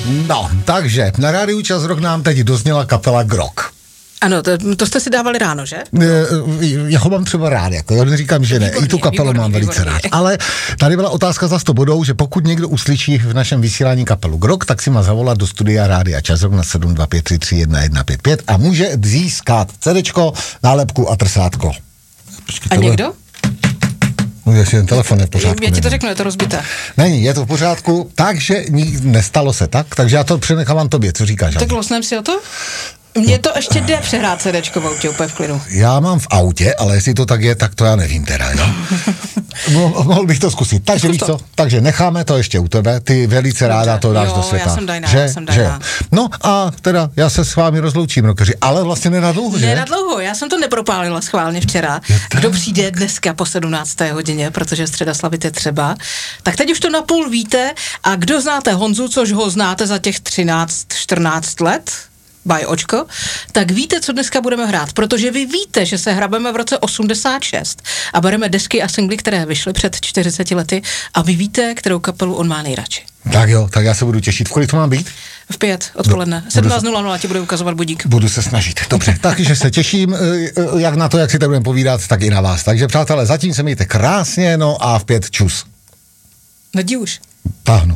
No, takže na rádiu Čas Rock nám teď dozněla kapela Grok. Ano, to jste si dávali ráno, že? Já ho mám třeba rád, jako já neříkám, že ne, výborně, i tu kapelu mám velice rád. Ale tady byla otázka za 100 bodů, že pokud někdo uslyší v našem vysílání kapelu Grok, tak si má zavolat do studia rádia Čas Rock na 725331155 a může získat CDčko, nálepku a trsátko. A někdo? No, jestli ten telefon je v pořádku. Já ti to řeknu, je to rozbité. Není, je to v pořádku, takže nestalo se tak, takže já to přenechávám tobě, co říkáš? Tak losnem si o to? Mně to ještě jde přehrát CDčko v autě úplně v klidu. Já mám v autě, ale jestli to tak je, tak to já nevím teda, jo. Mohl bych to zkusit. Takže víš co? Takže necháme to ještě u tebe, ty velice ráda to dáš do světa. Já jsem dajná. No a teda já se s vámi rozloučím, rokeři, ale vlastně nenadlouho, že? Nenadlouho, já jsem to nepropálila schválně včera. Kdo přijde dneska po 17. hodině, protože středa slavit je třeba, tak teď už to napůl víte a kdo znáte Honzu, což ho znáte za těch 13-14 let, by očko, tak víte, co dneska budeme hrát, protože vy víte, že se hrabeme v roce 86 a bereme desky a singly, které vyšly před 40 lety a vy víte, kterou kapelu on má nejradši. Tak jo, tak já se budu těšit. V kolik to má být? V 5 odpoledne. 17:00 ti bude ukazovat budík. Budu se snažit. Dobře, takže se těším, jak na to, jak si tady budeme povídat, tak i na vás. Takže přátelé, zatím se mějte krásně, no a v 5 čus. Nadí už. Táhnu.